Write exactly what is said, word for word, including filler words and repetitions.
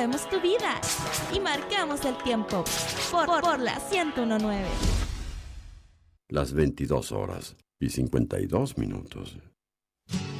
movemos tu vida y marcamos el tiempo por, por, por la ciento diecinueve. Las veintidós horas y cincuenta y dos minutos.